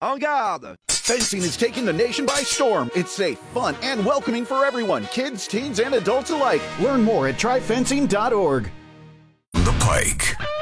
En garde! Fencing is taking the nation by storm. It's safe, fun, and welcoming for everyone, kids, teens, and adults alike. Learn more at tryfencing.org. The Pike.